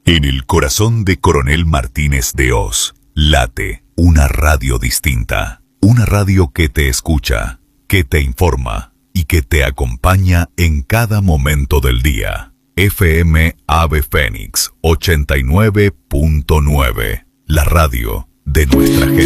En el corazón de Coronel Martínez de Oz, late una radio distinta. Una radio que te escucha, que te informa y que te acompaña en cada momento del día. FM Ave Fénix 89.9, la radio de nuestra gente.